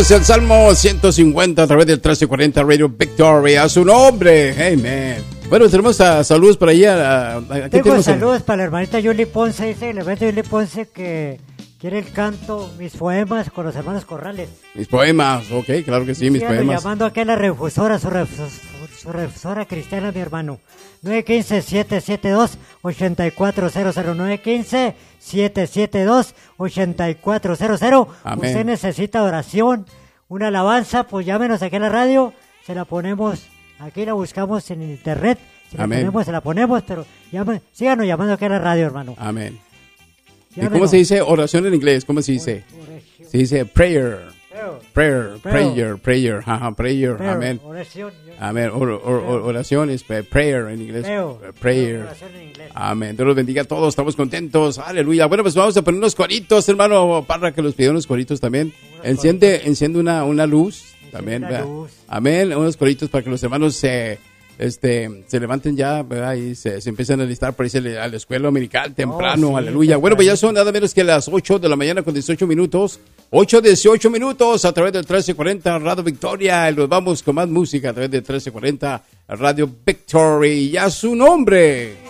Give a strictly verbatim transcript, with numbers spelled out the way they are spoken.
Dice el Salmo ciento cincuenta a través del trece cuarenta Radio Victory. A su nombre. Amen. Bueno, tenemos a, saludos para allá. A, a, Tengo saludos a... para la hermanita Yuli Ponce. Dice la hermanita Yuli Ponce que quiere el canto, mis poemas con los hermanos Corrales. Mis poemas, ok, claro que sí, y mis poemas. Llamando aquí a la refusora, su, refus, su refusora cristiana, mi hermano. nueve uno cinco, siete siete dos, ocho cuatro cero cero. nueve uno cinco, siete siete dos, ocho cuatro cero cero. Amén. Usted necesita oración, una alabanza, pues llámenos aquí a la radio. Se la ponemos, aquí la buscamos en internet. Si la Amén. ponemos, se la ponemos, pero llame, síganos llamando aquí a la radio, hermano. Amén. Llámenos. ¿Y cómo se dice oración en inglés? ¿Cómo se dice? Se dice prayer. Prayer, prayer, prayer, ajá, prayer, Prayer, amén. oración. Amén, or, or, or, oración es prayer en inglés. Prayer. Prayer. Oración en inglés. Amén, Dios los bendiga a todos, estamos contentos, aleluya. Bueno, pues vamos a poner unos cuaritos, hermano Parra, que los pidió unos cuaritos también. Enciende, enciende una, una luz también, una ¿verdad? luz. Amén, unos cuaritos para que los hermanos se... Este, se levanten ya, ¿verdad? Y se, se empiezan a listar para irse a la escuela dominical temprano, Oh, sí, aleluya. temprano. Bueno, pues ya son nada menos que las ocho de la mañana con dieciocho minutos. ocho, dieciocho minutos a través del trece cuarenta Radio Victoria. Y nos vamos con más música a través del trece cuarenta Radio Victory. Y a su nombre.